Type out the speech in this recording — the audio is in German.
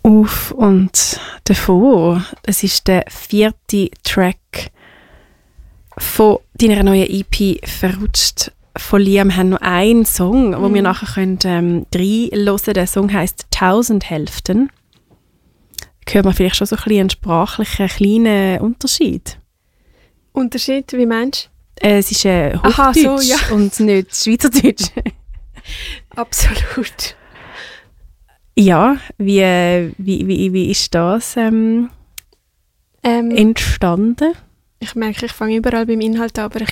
auf und davon. Das ist der 4. Track von deiner neuen EP «Verrutscht». Von Liam haben noch einen Song, wo wir nachher reinhören können. Der Song heisst «1000 Hälften». Da hört man vielleicht schon so ein bisschen einen sprachlichen kleinen Unterschied. Unterschied, wie meinst du? Es ist Hochdeutsch. Aha, so, ja. Und nicht Schweizerdeutsch. Absolut. Ja, wie ist das entstanden? Ich merke, ich fange überall beim Inhalt an, aber ich